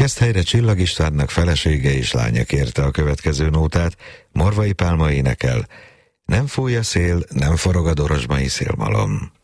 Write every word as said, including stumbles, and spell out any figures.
Kereszthelyre Csillag Istvánnak felesége és lánya kérte a következő nótát, Morvai Pálma énekel: nem fúj a szél, nem forog a dorozsmai szélmalom.